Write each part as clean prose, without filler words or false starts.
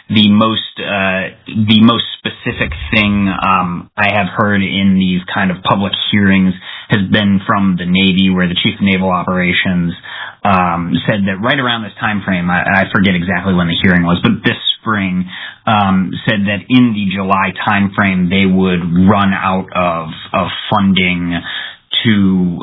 the most specific thing I have heard in these kind of public hearings has been from the Navy, where the Chief of Naval Operations said that right around this time frame, I forget exactly when the hearing was, but this spring, said that in the July time frame they would run out of funding to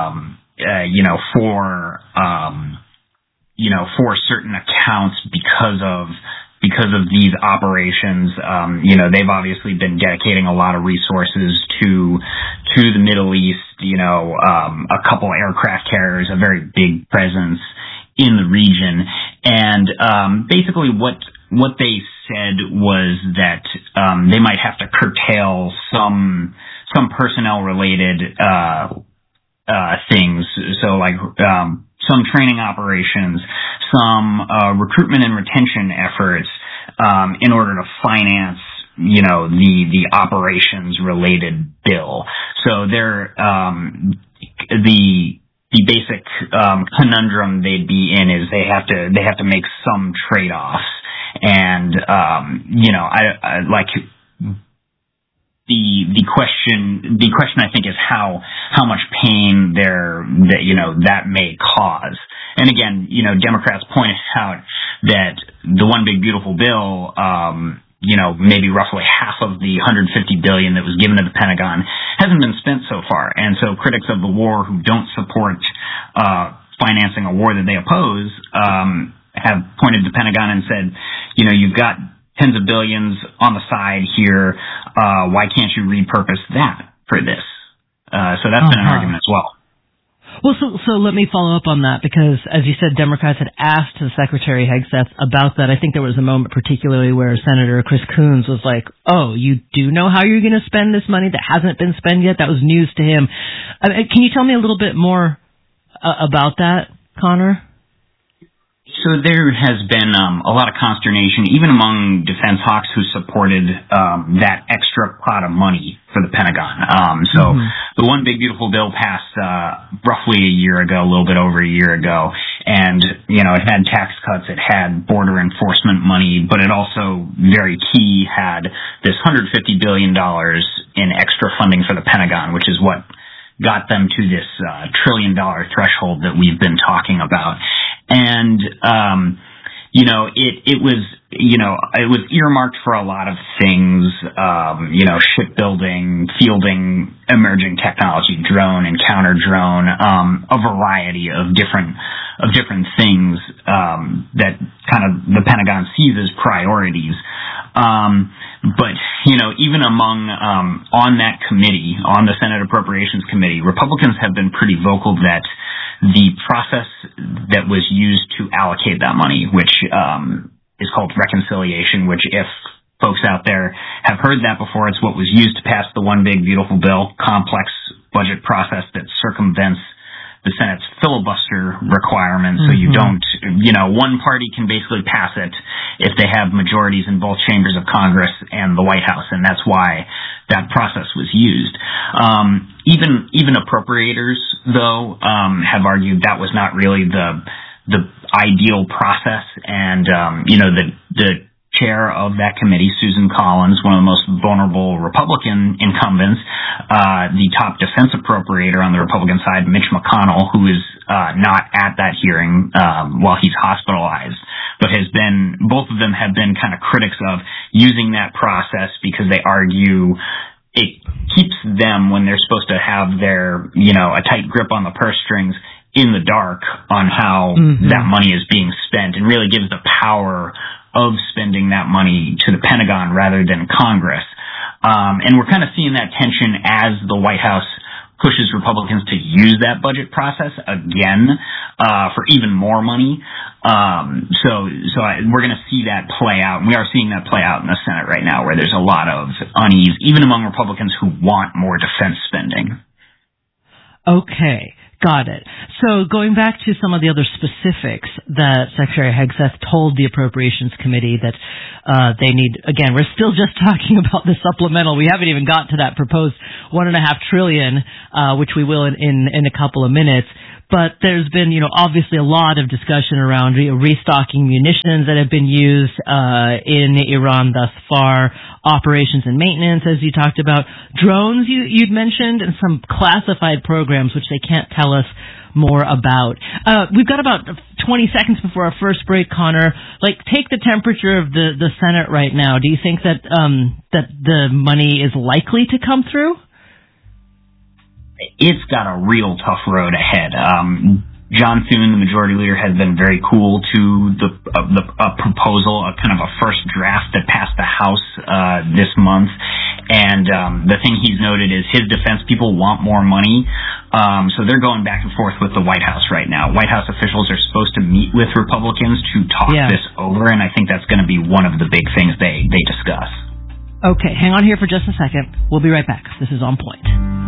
for certain accounts because of these operations. They've obviously been dedicating a lot of resources to the Middle East, a couple aircraft carriers, a very big presence in the region. And basically what they said was that they might have to curtail some personnel related things. So like some training operations, some recruitment and retention efforts in order to finance the operations related bill. So they're the basic conundrum they'd be in is they have to make some trade-offs. And I like the question I think is how much pain that may cause. And again, Democrats pointed out that the One Big Beautiful Bill, maybe roughly half of the $150 billion that was given to the Pentagon hasn't been spent so far. And so critics of the war who don't support financing a war that they oppose have pointed to the Pentagon and said, you've got tens of billions on the side here. Why can't you repurpose that for this? So that's been an argument as well. Well, so let me follow up on that, because, as you said, Democrats had asked Secretary Hegseth about that. I think there was a moment particularly where Senator Chris Coons was like, oh, you do know how you're going to spend this money that hasn't been spent yet? That was news to him. Can you tell me a little bit more about that, Connor? So there has been a lot of consternation, even among defense hawks who supported that extra pot of money for the Pentagon. The One Big Beautiful Bill passed roughly a year ago, a little bit over a year ago, and it had tax cuts, it had border enforcement money, but it also, very key, had this $150 billion in extra funding for the Pentagon, which is what got them to this $1 trillion threshold that we've been talking about. And, it was earmarked for a lot of things, shipbuilding, fielding, emerging technology, drone and counter drone, a variety of different things, that kind of the Pentagon sees as priorities. But, even among, on that committee, on the Senate Appropriations Committee, Republicans have been pretty vocal that the process that was used to allocate that money, which is called reconciliation, which, if folks out there have heard that before, it's what was used to pass the One Big Beautiful Bill, complex budget process that circumvents the Senate's filibuster requirements. So you don't, one party can basically pass it if they have majorities in both chambers of Congress and the White House, and that's why that process was used. Even appropriators, though, have argued that was not really the ideal process, and the chair of that committee, Susan Collins, one of the most vulnerable Republican incumbents, the top defense appropriator on the Republican side, Mitch McConnell, who is not at that hearing while he's hospitalized, but both of them have been kind of critics of using that process because they argue it keeps them, when they're supposed to have their, a tight grip on the purse strings, in the dark on how that money is being spent, and really gives the power of spending that money to the Pentagon rather than Congress. And we're kind of seeing that tension as the White House pushes Republicans to use that budget process again for even more money. We're going to see that play out. And we are seeing that play out in the Senate right now, where there's a lot of unease, even among Republicans who want more defense spending. Okay. Got it. So going back to some of the other specifics that Secretary Hegseth told the Appropriations Committee that they need, again, we're still just talking about the supplemental. We haven't even got to that proposed $1.5 trillion, which we will in a couple of minutes. but there's been, obviously a lot of discussion around restocking munitions that have been used in Iran thus far, operations and maintenance, as you talked about, drones you'd mentioned, and some classified programs which they can't tell us more about. We've got about 20 seconds before our first break, Connor. Take the temperature of the Senate right now. Do you think that that the money is likely to come through? It's got a real tough road ahead. John Thune, the majority leader, has been very cool to the proposal, a kind of a first draft that passed the House this month. And the thing he's noted is his defense people want more money, so they're going back and forth with the White House right now. White House officials are supposed to meet with Republicans to talk this over, and I think that's going to be one of the big things they discuss. Okay, hang on here for just a second. We'll be right back. This is On Point.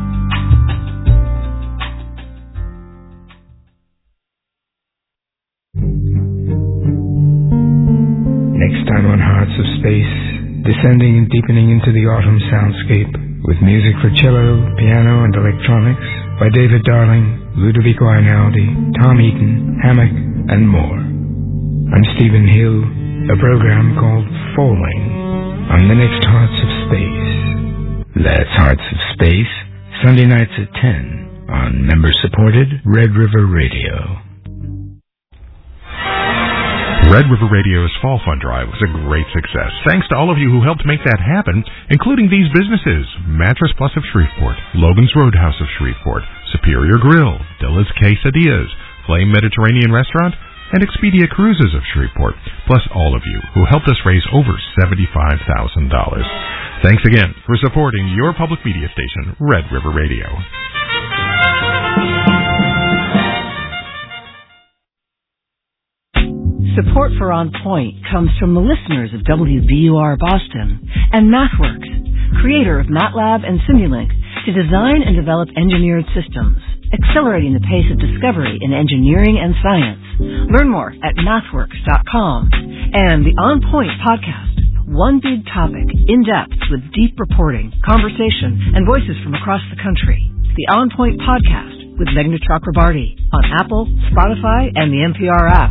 Next time on Hearts of Space, descending and deepening into the autumn soundscape with music for cello, piano, and electronics by David Darling, Ludovico Einaudi, Tom Eaton, Hammock, and more. I'm Stephen Hill, a program called Falling on the next Hearts of Space. That's Hearts of Space, Sunday nights at 10 on member-supported Red River Radio. Red River Radio's Fall Fund Drive was a great success, thanks to all of you who helped make that happen, including these businesses: Mattress Plus of Shreveport, Logan's Roadhouse of Shreveport, Superior Grill, Dilla's Quesadillas, Flame Mediterranean Restaurant, and Expedia Cruises of Shreveport, plus all of you who helped us raise over $75,000. Thanks again for supporting your public media station, Red River Radio. Support for On Point comes from the listeners of WBUR Boston and MathWorks, creator of MATLAB and Simulink, to design and develop engineered systems, accelerating the pace of discovery in engineering and science. Learn more at mathworks.com. And the On Point podcast, one big topic, in depth with deep reporting, conversation, and voices from across the country. The On Point podcast with Meghna Chakrabarty on Apple, Spotify, and the NPR app.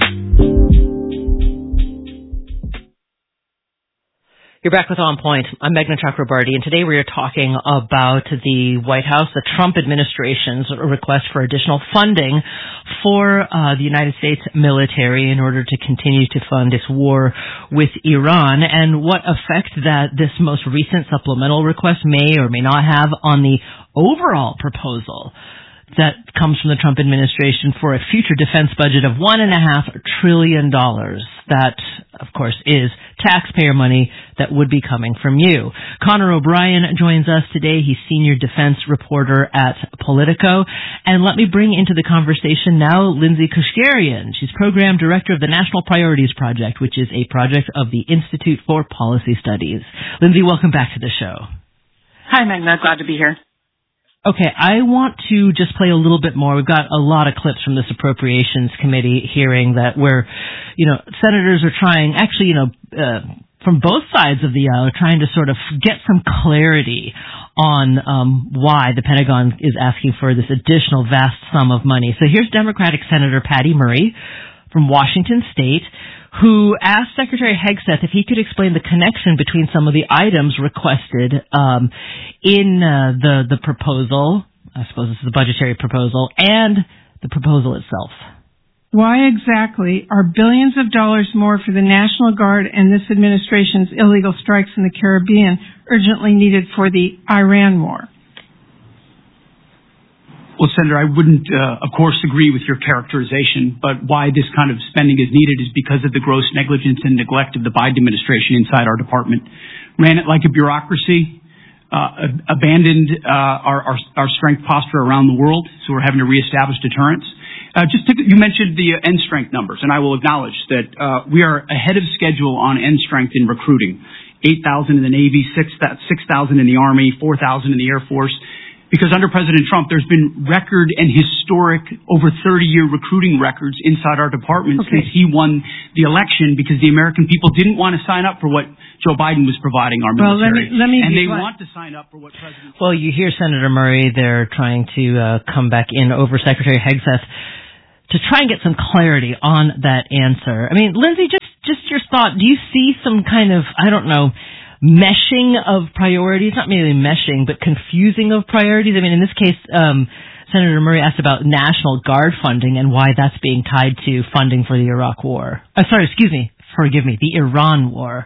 You're back with On Point. I'm Meghna Chakrabarty, and today we are talking about the White House, the Trump administration's request for additional funding for the United States military in order to continue to fund its war with Iran, and what effect that this most recent supplemental request may or may not have on the overall proposal that comes from the Trump administration for a future defense budget of $1.5 trillion. That, of course, is taxpayer money that would be coming from you. Connor O'Brien joins us today. He's senior defense reporter at Politico. And let me bring into the conversation now Lindsay Kashgarian. She's program director of the National Priorities Project, which is a project of the Institute for Policy Studies. Lindsay, welcome back to the show. Hi, Meghna. Glad to be here. Okay, I want to just play a little bit more. We've got a lot of clips from this Appropriations Committee hearing that where, senators are trying, actually, from both sides of the aisle, trying to sort of get some clarity on why the Pentagon is asking for this additional vast sum of money. So here's Democratic Senator Patty Murray from Washington State, who asked Secretary Hegseth if he could explain the connection between some of the items requested in the proposal, I suppose this is the budgetary proposal, and the proposal itself. Why exactly are billions of dollars more for the National Guard and this administration's illegal strikes in the Caribbean urgently needed for the Iran war? Well, Senator, I wouldn't, of course, agree with your characterization, but why this kind of spending is needed is because of the gross negligence and neglect of the Biden administration inside our department. Ran it like a bureaucracy, abandoned our strength posture around the world, so we're having to reestablish deterrence. You mentioned the end strength numbers, and I will acknowledge that we are ahead of schedule on end strength in recruiting. 8,000 in the Navy, 6,000 in the Army, 4,000 in the Air Force. Because under President Trump, there's been record and historic over 30-year recruiting records inside our department since he won the election, because the American people didn't want to sign up for what Joe Biden was providing our military. And they want to sign up for what President Trump... Well, you hear Senator Murray, they're trying to come back in over Secretary Hegseth to try and get some clarity on that answer. I mean, Lindsay, just your thought. Do you see some kind of, I don't know, meshing of priorities? Not merely meshing, but confusing of priorities. I mean, in this case, Senator Murray asked about National Guard funding and why that's being tied to funding for the Iraq War. The Iran War.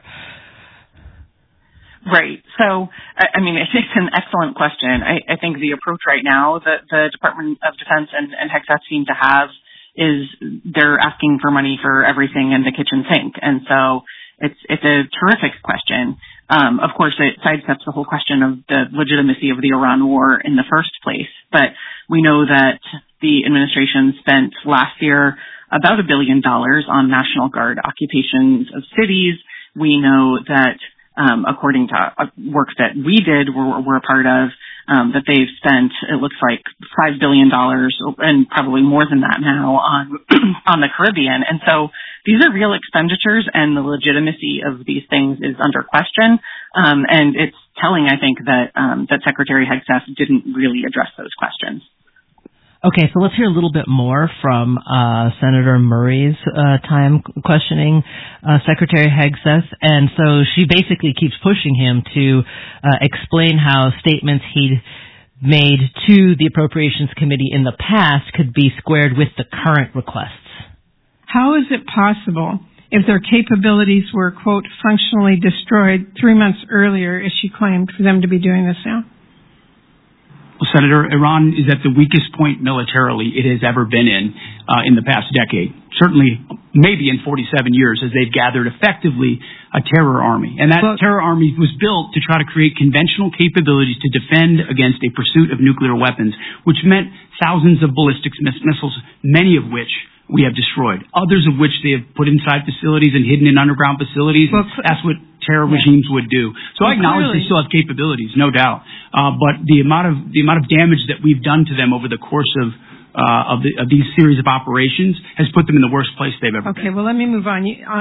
Right. So, I mean, it's an excellent question. I think the approach right now that the Department of Defense and Hegseth seem to have is they're asking for money for everything in the kitchen sink. And so it's a terrific question. Of course, it sidesteps the whole question of the legitimacy of the Iran war in the first place. But we know that the administration spent last year about $1 billion on National Guard occupations of cities. We know that, according to work that we did, we're a part of, that they've spent, it looks like $5 billion and probably more than that now on the Caribbean. And so these are real expenditures, and the legitimacy of these things is under question. And it's telling, I think, that Secretary Hegseth didn't really address those questions. Okay, so let's hear a little bit more from Senator Murray's time questioning Secretary Hegseth. And so she basically keeps pushing him to explain how statements he'd made to the Appropriations Committee in the past could be squared with the current requests. How is it possible, if their capabilities were, quote, functionally destroyed 3 months earlier, as she claimed, for them to be doing this now? Well, Senator, Iran is at the weakest point militarily it has ever been in the past decade. Certainly, maybe in 47 years, as they've gathered effectively a terror army. And that terror army was built to try to create conventional capabilities to defend against a pursuit of nuclear weapons, which meant thousands of ballistic missiles, many of which we have destroyed, others of which they have put inside facilities and hidden in underground facilities. Well, that's what terror regimes would do. So I acknowledge they still have capabilities, no doubt. But the amount of damage that we've done to them over the course of these series of operations has put them in the worst place they've ever been. Okay, well, let me move on.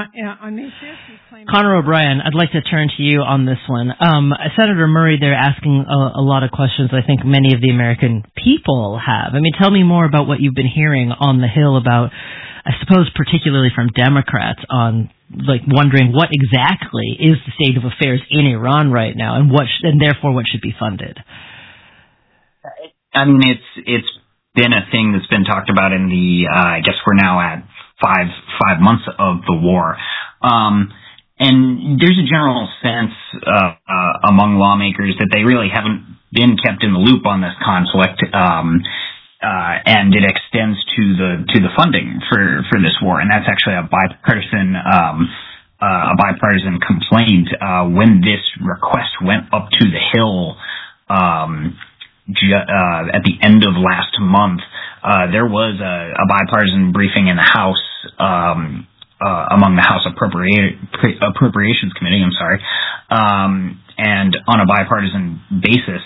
Conor O'Brien, I'd like to turn to you on this one. Senator Murray, they're asking a lot of questions I think many of the American people have. I mean, tell me more about what you've been hearing on the Hill about, I suppose, particularly from Democrats on, like, wondering what exactly is the state of affairs in Iran right now, and therefore what should be funded. I mean, it's been a thing that's been talked about in the, I guess we're now at five months of the war. And there's a general sense among lawmakers that they really haven't been kept in the loop on this conflict, and it extends to the funding for this war, and that's actually a bipartisan complaint. When this request went up to the Hill at the end of last month, there was a bipartisan briefing in the House. Among the House Appropriations Committee, and on a bipartisan basis,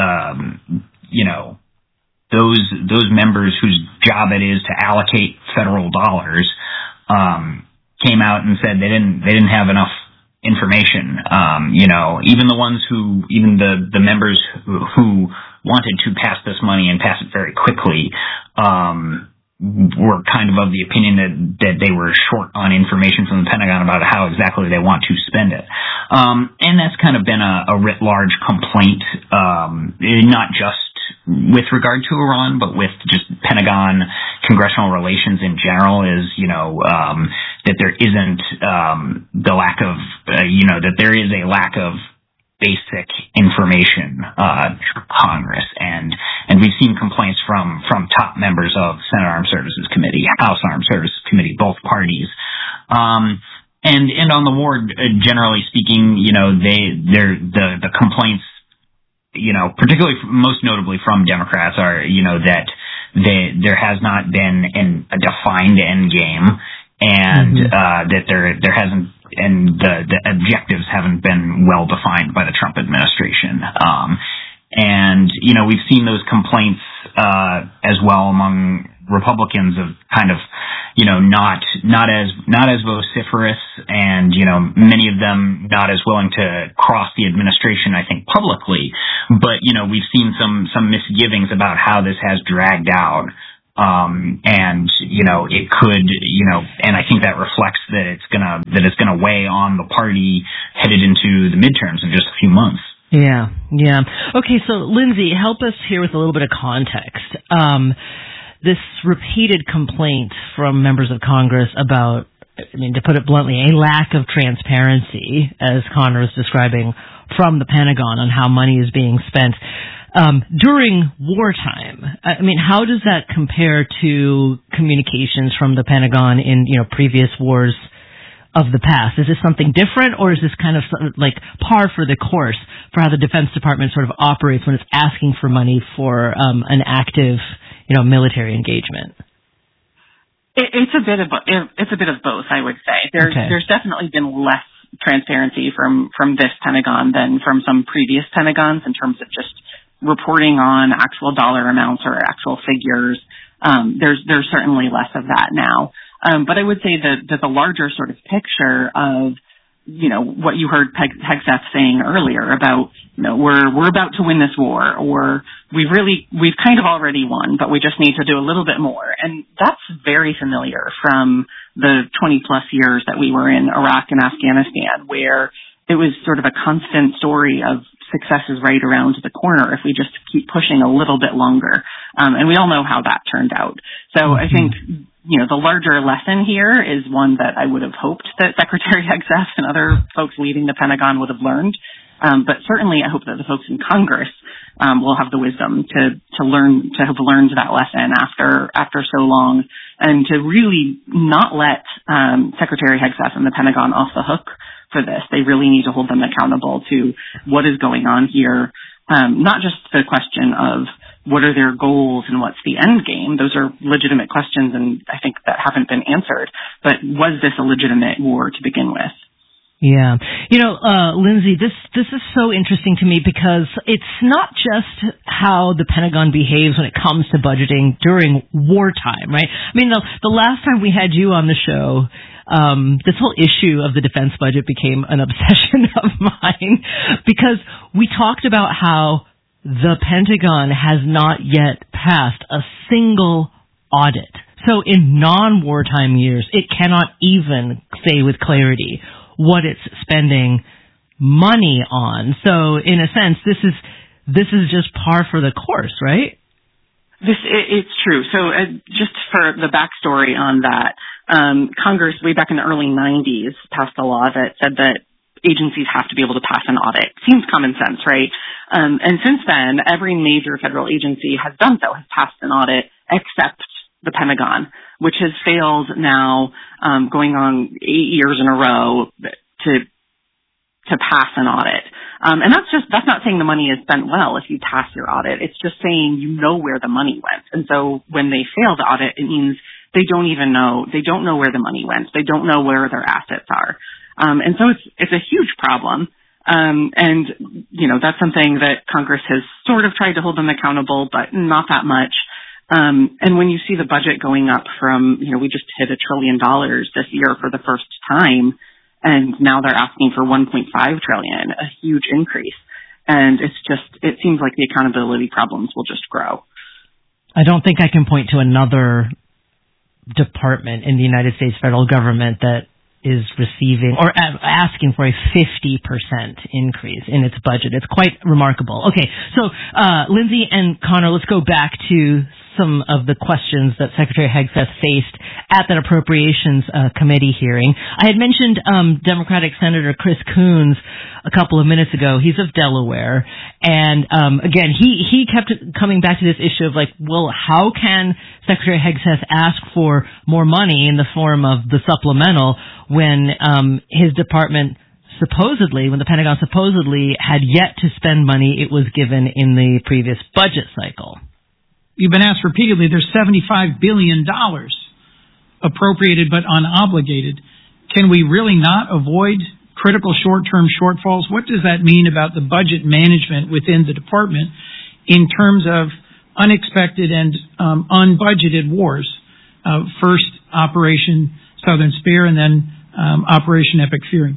those members whose job it is to allocate federal dollars, came out and said they didn't have enough information. Even the members who wanted to pass this money and pass it very quickly, were kind of the opinion that they were short on information from the Pentagon about how exactly they want to spend it. And that's kind of been a writ large complaint, not just with regard to Iran, but with just Pentagon congressional relations in general, is, that there isn't the lack of, that there is a lack of basic information to Congress, and we've seen complaints from top members of Senate Armed Services Committee, House Armed Services Committee, both parties, and on the war, generally speaking, the complaints, particularly most notably from Democrats, are that there has not been a defined end game, and that there hasn't. And the objectives haven't been well defined by the Trump administration. And, we've seen those complaints as well among Republicans of kind of, not as vociferous, and, many of them not as willing to cross the administration, I think, publicly. But, we've seen some misgivings about how this has dragged out. And, it could, and I think that reflects that it's gonna weigh on the party headed into the midterms in just a few months. Yeah. Okay, so Lindsay, help us here with a little bit of context. This repeated complaint from members of Congress about, to put it bluntly, a lack of transparency, as Connor was describing, from the Pentagon on how money is being spent during wartime. How does that compare to communications from the Pentagon in, previous wars of the past? Is this something different, or is this kind of like par for the course for how the Defense Department sort of operates when it's asking for money for an active, military engagement? It's a bit of both, I would say. There's definitely been less transparency from this Pentagon than from some previous Pentagons in terms of just reporting on actual dollar amounts or actual figures. There's certainly less of that now. But I would say that the larger sort of picture of, what you heard Hegseth saying earlier about, we're about to win this war, or we've kind of already won, but we just need to do a little bit more. And that's very familiar from the 20 plus years that we were in Iraq and Afghanistan, where it was sort of a constant story of success is right around the corner if we just keep pushing a little bit longer. And we all know how that turned out. So I think, the larger lesson here is one that I would have hoped that Secretary Hegseth and other folks leading the Pentagon would have learned. But certainly I hope that the folks in Congress will have the wisdom to have learned that lesson after so long, and to really not let Secretary Hegseth and the Pentagon off the hook for this. They really need to hold them accountable to what is going on here. Not just the question of what are their goals and what's the end game. Those are legitimate questions, and I think that haven't been answered. But was this a legitimate war to begin with? Yeah. Lindsay, this is so interesting to me because it's not just how the Pentagon behaves when it comes to budgeting during wartime, right? The last time we had you on the show, this whole issue of the defense budget became an obsession of mine because we talked about how the Pentagon has not yet passed a single audit. So in non-wartime years, it cannot even say with clarity what it's spending money on. So in a sense, this is just par for the course, right? It's true. So just for the backstory on that, Congress way back in the early 90s passed a law that said that agencies have to be able to pass an audit. Seems common sense, right? And since then, every major federal agency has done so, has passed an audit, except the Pentagon, which has failed now, going on 8 years in a row to pass an audit. And that's not saying the money is spent well if you pass your audit. It's just saying where the money went. And so when they fail the audit, it means they don't know where the money went. They don't know where their assets are. And so it's a huge problem. And that's something that Congress has sort of tried to hold them accountable, but not that much. And when you see the budget going up from, we just hit $1 trillion this year for the first time, and now they're asking for $1.5 trillion, a huge increase. And it seems like the accountability problems will just grow. I don't think I can point to another department in the United States federal government that is receiving or asking for a 50% increase in its budget. It's quite remarkable. Okay, so Lindsay and Connor, let's go back to some of the questions that Secretary Hegseth faced at that Appropriations Committee hearing. I had mentioned Democratic Senator Chris Coons a couple of minutes ago. He's of Delaware. And again, he kept coming back to this issue of well, how can Secretary Hegseth ask for more money in the form of the supplemental when his department when the Pentagon supposedly had yet to spend money it was given in the previous budget cycle? You've been asked repeatedly, there's $75 billion appropriated but unobligated. Can we really not avoid critical short-term shortfalls. What does that mean about the budget management within the department in terms of unexpected and unbudgeted wars? First, Operation Southern Spear, and then Operation Epic Fury.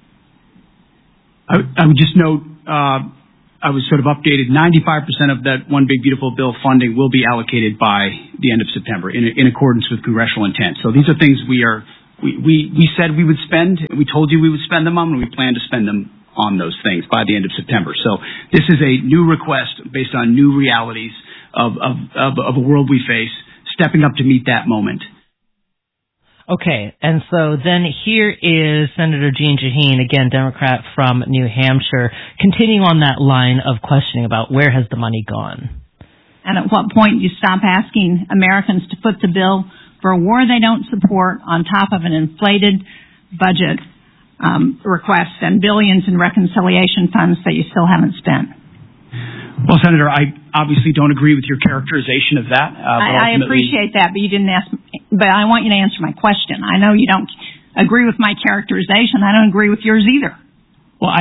I would just note, I was sort of updated, 95% of that One Big Beautiful Bill funding will be allocated by the end of September in accordance with congressional intent. So these are things we said we would spend, we told you we would spend them on, and we plan to spend them on those things by the end of September. So this is a new request based on new realities of a world we face, stepping up to meet that moment. Okay, and so then here is Senator Jeanne Shaheen, again, Democrat from New Hampshire, continuing on that line of questioning about where has the money gone. And at what point you stop asking Americans to foot the bill for a war they don't support on top of an inflated budget request and billions in reconciliation funds that you still haven't spent? Well, Senator, I obviously don't agree with your characterization of that. I appreciate that, but you didn't ask. But I want you to answer my question. I know you don't agree with my characterization. I don't agree with yours either. Well,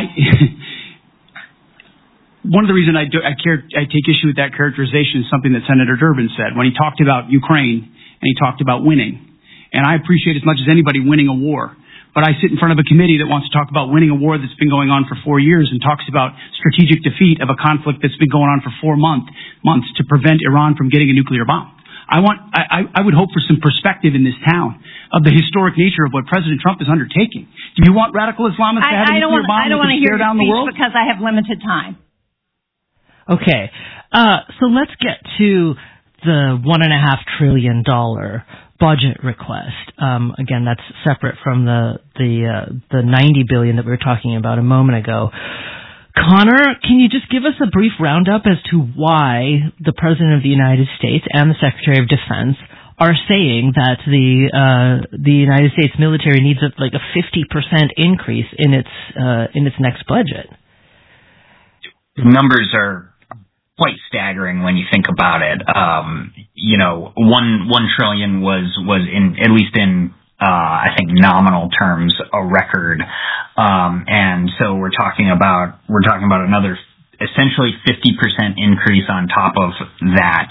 one of the reasons I take issue with that characterization is something that Senator Durbin said when he talked about Ukraine and he talked about winning. And I appreciate as much as anybody winning a war. But I sit in front of a committee that wants to talk about winning a war that's been going on for 4 years and talks about strategic defeat of a conflict that's been going on for 4 months to prevent Iran from getting a nuclear bomb. I would hope for some perspective in this town of the historic nature of what President Trump is undertaking. Do you want radical Islamists to have a nuclear bomb that can tear down the world? Because I have limited time. Okay, so let's get to the $1.5 trillion budget request. Again, that's separate from the $90 billion that we were talking about a moment ago. Connor, can you just give us a brief roundup as to why the President of the United States and the Secretary of Defense are saying that the United States military needs a 50% increase in its next budget? The numbers are quite staggering when you think about it. $1 trillion was in, at least in I think nominal terms, a record. And so we're talking about another essentially 50% increase on top of that.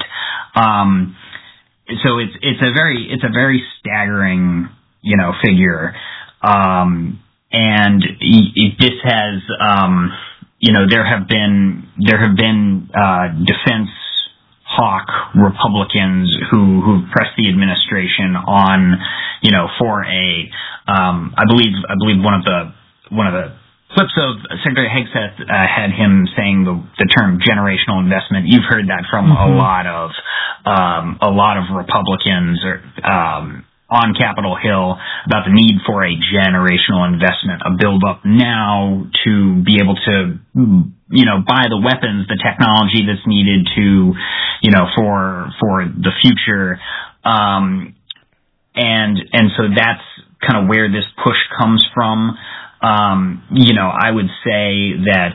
So it's a very staggering, figure. And this has, there have been defense hawk Republicans who pressed the administration on, for I believe one of the clips of Secretary Hegseth had him saying the term generational investment. You've heard that from a lot of Republicans on Capitol Hill about the need for a generational investment, a build up now to be able to, buy the weapons, the technology that's needed to, for the future. And so that's kind of where this push comes from. I would say that,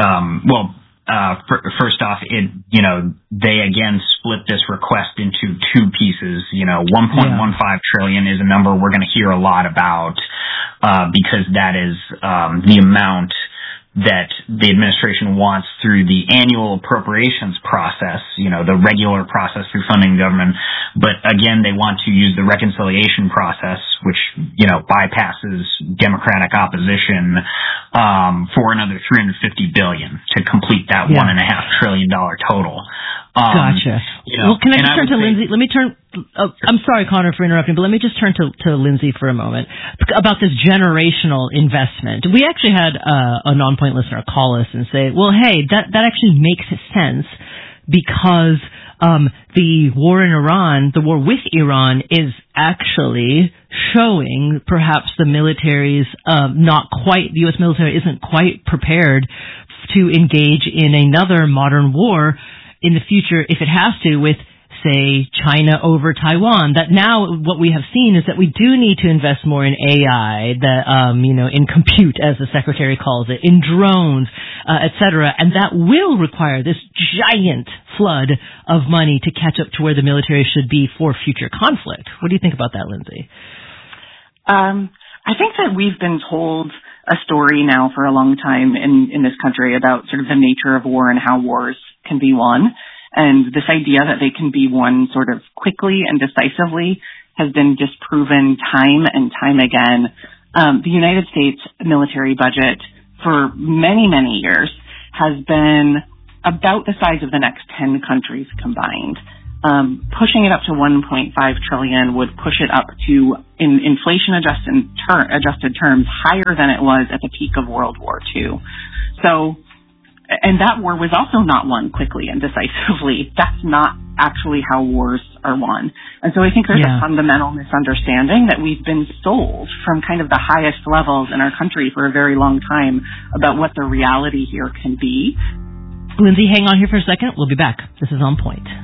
first off, they again split this request into two pieces. 1.15 trillion is a number we're going to hear a lot about, because that is, the amount that the administration wants through the annual appropriations process, the regular process through funding government. But again, they want to use the reconciliation process, which, bypasses Democratic opposition, for another $350 billion to complete that $1.5 trillion total. Gotcha. Well, can I just turn to Lindsay? Let me turn. I'm sorry, Connor, for interrupting, but let me just turn to Lindsay for a moment about this generational investment. We actually had a non-point listener call us and say, well, hey, that actually makes sense because the war in Iran, the war with Iran, is actually showing perhaps the military's the U.S. military isn't quite prepared to engage in another modern war in the future if it has to with, say, China over Taiwan. That now what we have seen is that we do need to invest more in AI, in compute, as the Secretary calls it, in drones, et cetera, and that will require this giant flood of money to catch up to where the military should be for future conflict. What do you think about that, Lindsay? I think that we've been told a story now for a long time in this country about sort of the nature of war and how wars can be won. And this idea that they can be won sort of quickly and decisively has been disproven time and time again. The United States military budget for many, many years has been about the size of the next 10 countries combined. Pushing it up to $1.5 trillion would push it up to, in inflation-adjusted terms, higher than it was at the peak of World War II. So, and that war was also not won quickly and decisively. That's not actually how wars are won. And so I think there's a fundamental misunderstanding that we've been sold from kind of the highest levels in our country for a very long time about what the reality here can be. Lindsay, hang on here for a second. We'll be back. This is On Point.